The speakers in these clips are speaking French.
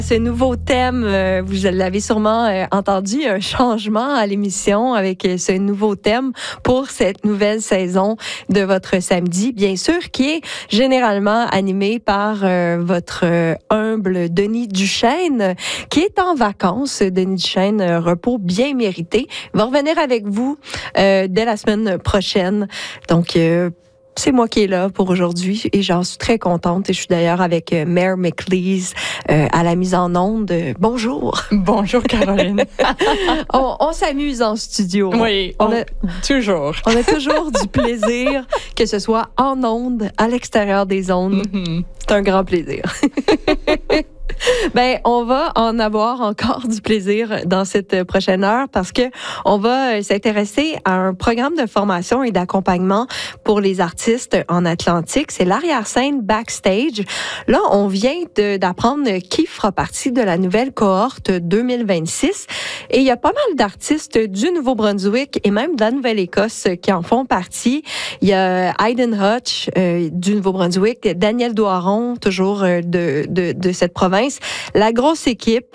Ce nouveau thème, vous l'avez sûrement entendu, un changement à l'émission avec ce nouveau thème pour cette nouvelle saison de votre samedi, bien sûr, qui est généralement animé par votre humble Denis Duchesne, qui est en vacances. Denis Duchesne, repos bien mérité, va revenir avec vous dès la semaine prochaine. Donc, c'est moi qui est là pour aujourd'hui et j'en suis très contente. Et je suis d'ailleurs avec Mare McLeese à la mise en onde. Bonjour. Bonjour, Caroline. on s'amuse en studio. Oui, toujours. On a toujours du plaisir, que ce soit en onde, à l'extérieur des ondes. Mm-hmm. C'est un grand plaisir. Ben, on va en avoir encore du plaisir dans cette prochaine heure parce que on va s'intéresser à un programme de formation et d'accompagnement pour les artistes en Atlantique. C'est l'arrière-scène Backstage. Là, on vient d'apprendre qui fera partie de la nouvelle cohorte 2026 et il y a pas mal d'artistes du Nouveau-Brunswick et même de la Nouvelle-Écosse qui en font partie. Il y a Hayden Hutch du Nouveau-Brunswick, Daniel Doiron, toujours de cette province. La grosse équipe,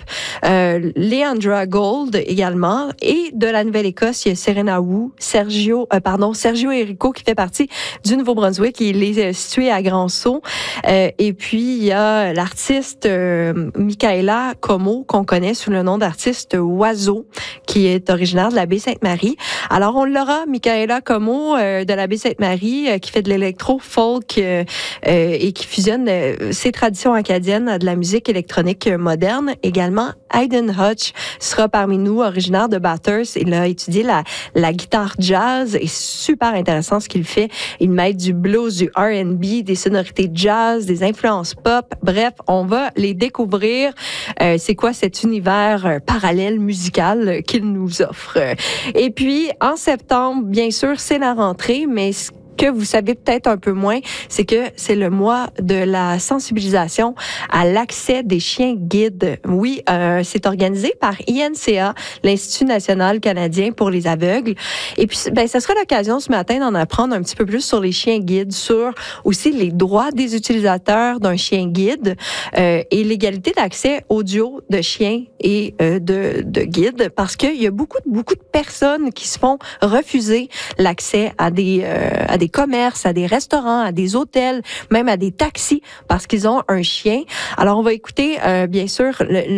Leandra Gold également, et de la Nouvelle-Écosse, il y a Serena Wu, Sergio Erico qui fait partie du Nouveau-Brunswick, il est situé à Grand-Sault. Et puis, il y a l'artiste Michaela Como, qu'on connaît sous le nom d'artiste Oiseau, qui est originaire de la Baie-Sainte-Marie. Alors, on l'aura, Michaela Como de la Baie-Sainte-Marie, qui fait de l'électro-folk et qui fusionne ses traditions acadiennes à de la musique électronique moderne. Également, Hayden Hutch sera parmi nous, originaire de Bathurst. Il a étudié la guitare jazz et super intéressant ce qu'il fait. Il mêle du blues, du R&B, des sonorités jazz, des influences pop. Bref, on va les découvrir. C'est quoi cet univers parallèle musical qu'il nous offre. Et puis, en septembre, bien sûr, c'est la rentrée, mais ce que vous savez peut-être un peu moins, c'est que c'est le mois de la sensibilisation à l'accès des chiens guides. Oui, c'est organisé par INCA, l'Institut national canadien pour les aveugles. Et puis, ben, ça sera l'occasion ce matin d'en apprendre un petit peu plus sur les chiens guides, sur aussi les droits des utilisateurs d'un chien guide et l'égalité d'accès audio de chiens et de guides, parce qu'il y a beaucoup de personnes qui se font refuser l'accès à des commerces, à des restaurants, à des hôtels, même à des taxis, parce qu'ils ont un chien. Alors, on va écouter, bien sûr,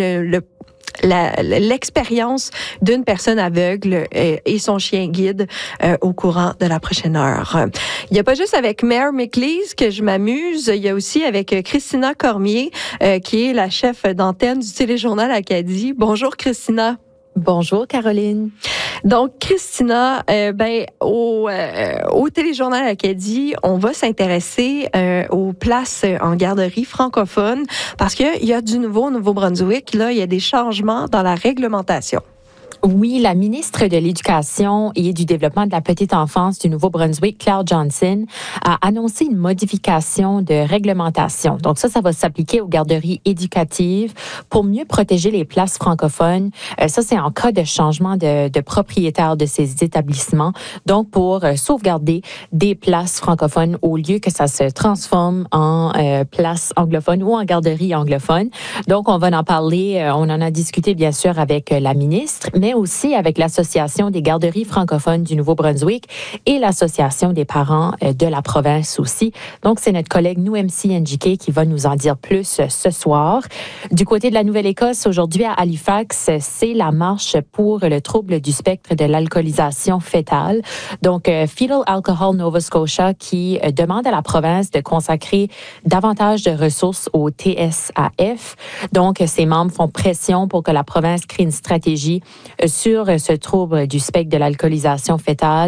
l'expérience d'une personne aveugle et son chien guide au courant de la prochaine heure. Il n'y a pas juste avec Mare McLeese que je m'amuse, il y a aussi avec Christina Cormier, qui est la chef d'antenne du Téléjournal Acadie. Bonjour, Christina. Bonjour, Caroline. Donc, Christina, au Téléjournal Acadie, on va s'intéresser aux places en garderie francophone parce qu'il y a du nouveau au Nouveau-Brunswick. Là, il y a des changements dans la réglementation. Oui, la ministre de l'Éducation et du Développement de la petite enfance du Nouveau-Brunswick, Claire Johnson, a annoncé une modification de réglementation. Donc ça va s'appliquer aux garderies éducatives pour mieux protéger les places francophones. Ça, c'est en cas de changement de propriétaire de ces établissements. Donc, pour sauvegarder des places francophones au lieu que ça se transforme en place anglophone ou en garderie anglophone. Donc, on va en parler. On en a discuté, bien sûr, avec la ministre, mais aussi avec l'Association des garderies francophones du Nouveau-Brunswick et l'Association des parents de la province aussi. Donc, c'est notre collègue Nouemsi Njike qui va nous en dire plus ce soir. Du côté de la Nouvelle-Écosse, aujourd'hui à Halifax, c'est la marche pour le trouble du spectre de l'alcoolisation fœtale. Donc, Fetal Alcohol Nova Scotia qui demande à la province de consacrer davantage de ressources au TSAF. Donc, ses membres font pression pour que la province crée une stratégie sur ce trouble du spectre de l'alcoolisation fœtale